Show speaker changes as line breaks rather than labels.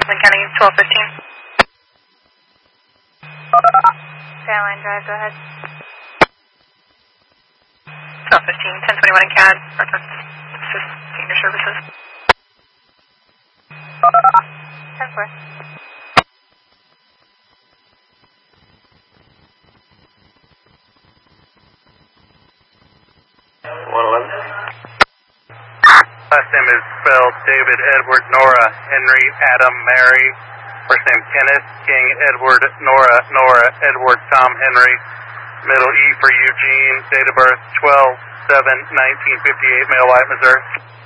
Then counting 1215.
Skyline Drive, go ahead.
1215, 1021 in CAD. Assist Senior Services.
10-4.
Last name is spelled David, Edward, Nora, Henry, Adam, Mary. First name Kenneth, King, Edward, Nora, Nora, Edward, Tom, Henry. Middle E for Eugene. Date of birth 12/7/1958, Male, White, Missouri.